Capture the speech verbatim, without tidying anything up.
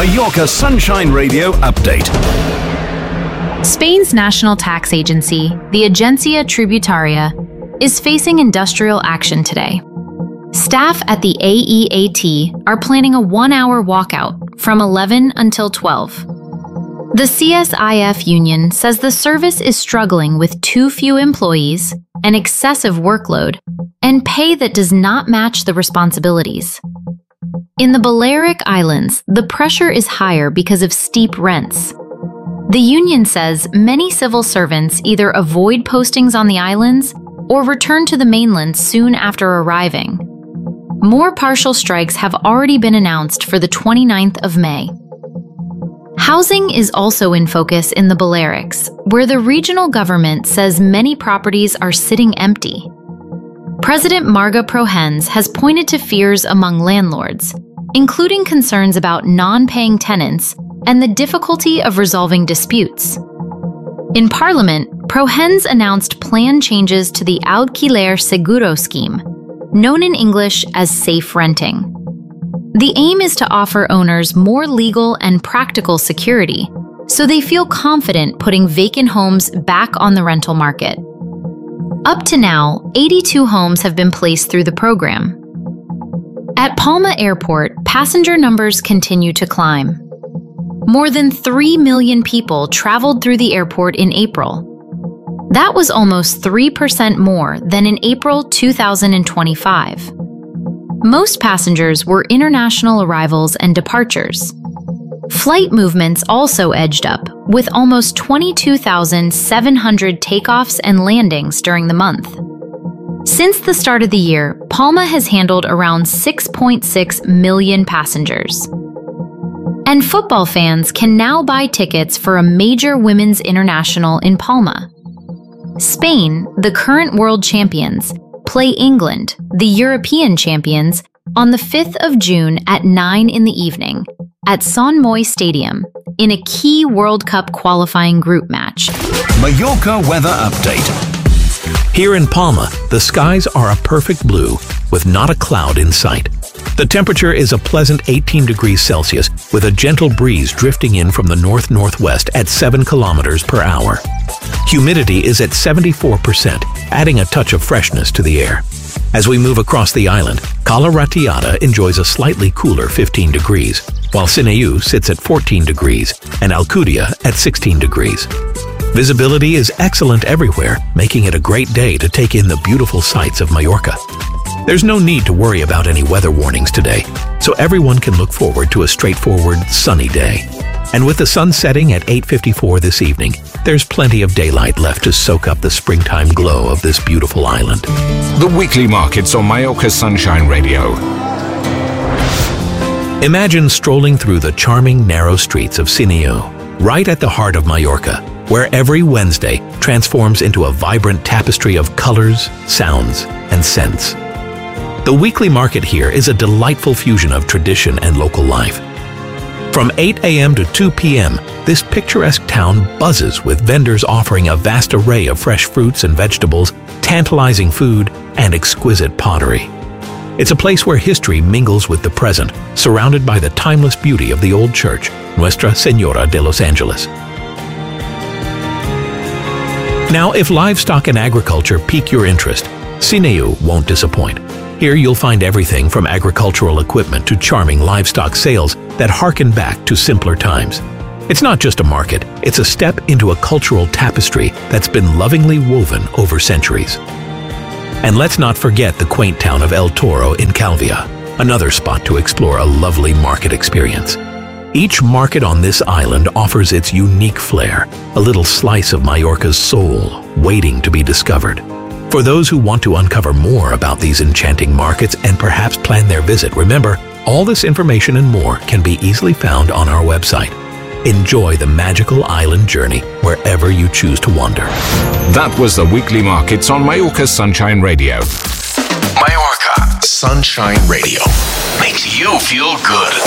Mallorca Sunshine Radio Update. Spain's national tax agency, the Agencia Tributaria, is facing industrial action today. Staff at the A E A T are planning a one-hour walkout from eleven until twelve. The C S I F union says the service is struggling with too few employees, an excessive workload, and pay that does not match the responsibilities. In the Balearic Islands, the pressure is higher because of steep rents. The union says many civil servants either avoid postings on the islands or return to the mainland soon after arriving. More partial strikes have already been announced for the twenty-ninth of May. Housing is also in focus in the Balearics, where the regional government says many properties are sitting empty. President Marga Prohens has pointed to fears among landlords, including concerns about non-paying tenants and the difficulty of resolving disputes. In Parliament, Prohens announced planned changes to the Alquiler Seguro scheme, known in English as safe renting. The aim is to offer owners more legal and practical security, so they feel confident putting vacant homes back on the rental market. Up to now, eighty-two homes have been placed through the program. At Palma Airport, passenger numbers continue to climb. More than three million people traveled through the airport in April. That was almost three percent more than in April two thousand twenty-five. Most passengers were international arrivals and departures. Flight movements also edged up, with almost twenty-two thousand seven hundred takeoffs and landings during the month. Since the start of the year, Palma has handled around six point six million passengers. And football fans can now buy tickets for a major women's international in Palma. Spain, the current world champions, play England, the European champions, on the fifth of June at nine in the evening at Sant Moi Stadium in a key World Cup qualifying group match. Mallorca weather update. Here in Palma, the skies are a perfect blue with not a cloud in sight. The temperature is a pleasant eighteen degrees Celsius with a gentle breeze drifting in from the north-northwest at seven kilometers per hour. Humidity is at seventy-four percent, adding a touch of freshness to the air. As we move across the island, Cala Ratllada enjoys a slightly cooler fifteen degrees, while Sineu sits at fourteen degrees and Alcudia at sixteen degrees. Visibility is excellent everywhere, making it a great day to take in the beautiful sights of Mallorca. There's no need to worry about any weather warnings today, so everyone can look forward to a straightforward, sunny day. And with the sun setting at eight fifty-four this evening, there's plenty of daylight left to soak up the springtime glow of this beautiful island. The weekly markets on Mallorca Sunshine Radio. Imagine strolling through the charming, narrow streets of Sineu, right at the heart of Mallorca, where every Wednesday transforms into a vibrant tapestry of colors, sounds, and scents. The weekly market here is a delightful fusion of tradition and local life. From eight a m to two p m, this picturesque town buzzes with vendors offering a vast array of fresh fruits and vegetables, tantalizing food, and exquisite pottery. It's a place where history mingles with the present, surrounded by the timeless beauty of the old church, Nuestra Señora de los Angeles. Now, if livestock and agriculture pique your interest, Sineu won't disappoint. Here you'll find everything from agricultural equipment to charming livestock sales that harken back to simpler times. It's not just a market, it's a step into a cultural tapestry that's been lovingly woven over centuries. And let's not forget the quaint town of El Toro in Calvia, another spot to explore a lovely market experience. Each market on this island offers its unique flair, a little slice of Mallorca's soul waiting to be discovered. For those who want to uncover more about these enchanting markets and perhaps plan their visit, remember, all this information and more can be easily found on our website. Enjoy the magical island journey wherever you choose to wander. That was the weekly markets on Mallorca Sunshine Radio. Mallorca Sunshine Radio makes you feel good.